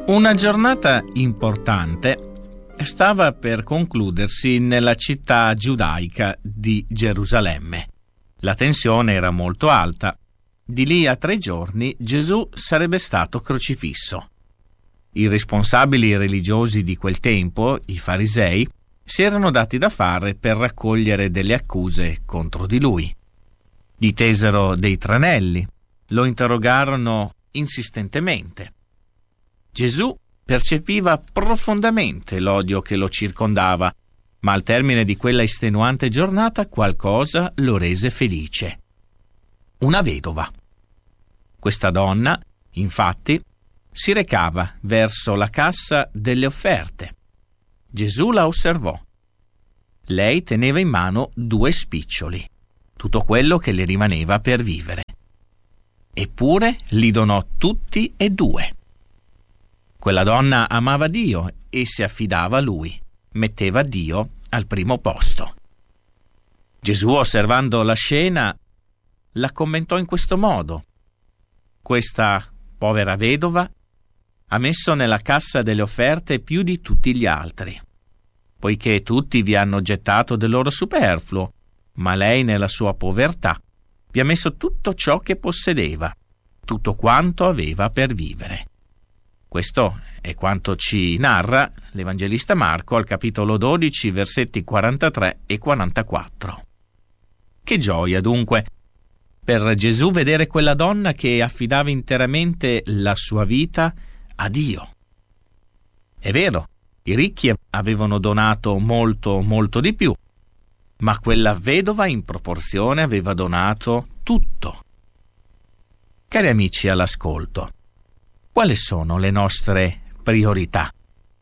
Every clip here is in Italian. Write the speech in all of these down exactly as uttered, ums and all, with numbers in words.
Una giornata importante stava per concludersi nella città giudaica di Gerusalemme. La tensione era molto alta. Di lì a tre giorni Gesù sarebbe stato crocifisso. I responsabili religiosi di quel tempo, i farisei, si erano dati da fare per raccogliere delle accuse contro di lui. Gli tesero dei tranelli, lo interrogarono insistentemente. Gesù percepiva profondamente l'odio che lo circondava, ma al termine di quella estenuante giornata qualcosa lo rese felice. Una vedova. Questa donna, infatti, si recava verso la cassa delle offerte. Gesù la osservò. Lei teneva in mano due spiccioli, tutto quello che le rimaneva per vivere. Eppure li donò tutti e due. Quella donna amava Dio e si affidava a Lui, metteva Dio al primo posto. Gesù, osservando la scena, la commentò in questo modo: questa povera vedova ha messo nella cassa delle offerte più di tutti gli altri, poiché tutti vi hanno gettato del loro superfluo, ma lei nella sua povertà vi ha messo tutto ciò che possedeva, tutto quanto aveva per vivere. Questo è quanto ci narra l'Evangelista Marco al capitolo dodici, versetti quarantatré e quarantaquattro. Che gioia dunque per Gesù vedere quella donna che affidava interamente la sua vita a Dio. È vero, i ricchi avevano donato molto, molto di più, ma quella vedova in proporzione aveva donato tutto. Cari amici all'ascolto, quali sono le nostre priorità?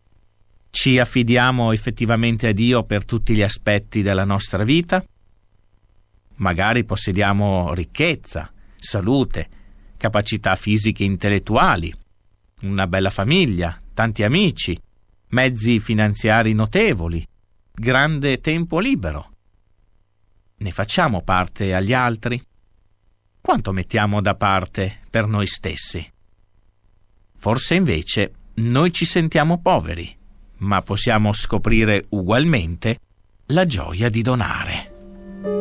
Ci affidiamo effettivamente a Dio per tutti gli aspetti della nostra vita? Magari possediamo ricchezza, salute, capacità fisiche e intellettuali, una bella famiglia, tanti amici, mezzi finanziari notevoli, grande tempo libero. Ne facciamo parte agli altri? Quanto mettiamo da parte per noi stessi? Forse invece noi ci sentiamo poveri, ma possiamo scoprire ugualmente la gioia di donare.